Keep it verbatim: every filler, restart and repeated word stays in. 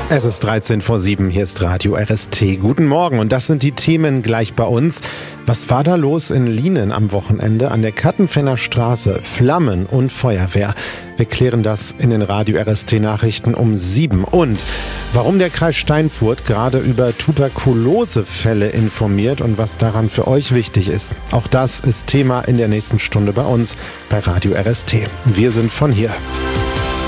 Es ist dreizehn vor sieben, hier ist Radio R S T. Guten Morgen und das sind die Themen gleich bei uns. Was war da los in Lienen am Wochenende an der Kattenfenner Straße? Flammen und Feuerwehr. Wir klären das in den Radio R S T Nachrichten um sieben. Und warum der Kreis Steinfurt gerade über Tuberkulosefälle informiert und was daran für euch wichtig ist. Auch das ist Thema in der nächsten Stunde bei uns bei Radio R S T. Wir sind von hier.